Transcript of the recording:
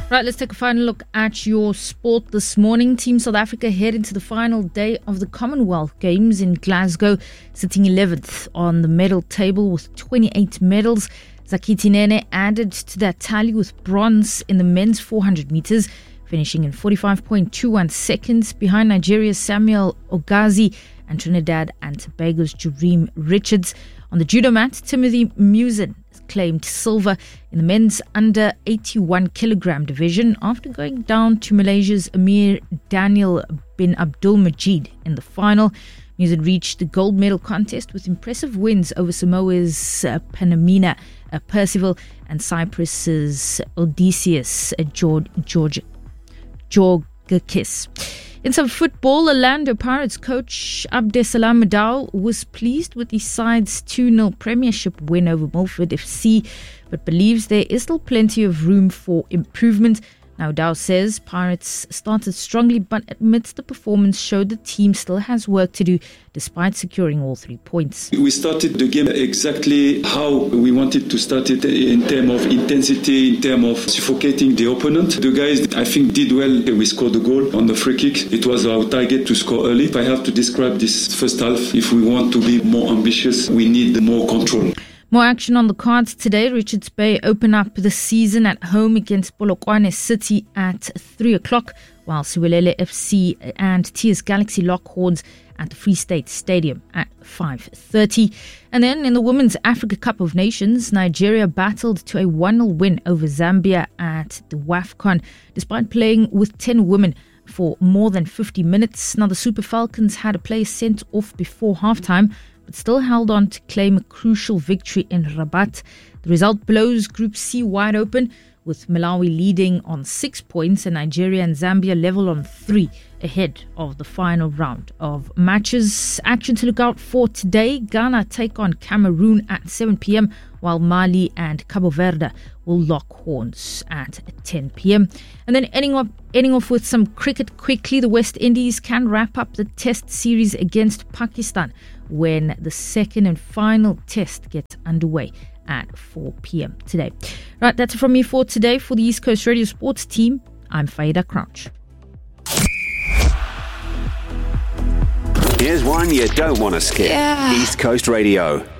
Right, let's take a final look at your sport this morning. Team South Africa head into the final day of the Commonwealth Games in Glasgow, sitting 11th on the medal table with 28 medals. Zakiti Nene added to that tally with bronze in the men's 400 metres, finishing in 45.21 seconds behind Nigeria's Samuel Ogazi and Trinidad and Tobago's Jureem Richards. On the judo mat, Timothy Musin claimed silver in the men's under 81 kilogram division after going down to Malaysia's Amir Daniel bin Abdul Majid in the final. Musin reached the gold medal contest with impressive wins over Samoa's Panamina Percival and Cyprus's Odysseus Georgakis. In some football, Orlando Pirates coach Abdesalam Madao was pleased with the side's 2-0 premiership win over Milford FC, but believes there is still plenty of room for improvement. Now, Dow says Pirates started strongly, but admits the performance showed the team still has work to do despite securing all 3 points. We started the game exactly how we wanted to start it in terms of intensity, in terms of suffocating the opponent. The guys, I think, did well. We scored the goal on the free kick. It was our target to score early. If I have to describe this first half, if we want to be more ambitious, we need more control. More action on the cards today. Richards Bay open up the season at home against Polokwane City at 3 o'clock, while Siwelele FC and TS Galaxy lock horns at the Free State Stadium at 5:30. And then in the Women's Africa Cup of Nations, Nigeria battled to a 1-0 win over Zambia at the WAFCON, despite playing with 10 women for more than 50 minutes. Now, the Super Falcons had a player sent off before halftime, but still held on to claim a crucial victory in Rabat. The result blows Group C wide open, with Malawi leading on 6 points and Nigeria and Zambia level on 3 ahead of the final round of matches. Action to look out for today. Ghana take on Cameroon at 7 p.m, while Mali and Cabo Verde will lock horns at 10 p.m. And then ending off with some cricket quickly. The West Indies can wrap up the test series against Pakistan when the second and final test gets underway at 4 p.m. today. Right, that's it from me for today. For the East Coast Radio Sports team, I'm Faida Crouch. Here's one you don't want to skip. East Coast Radio.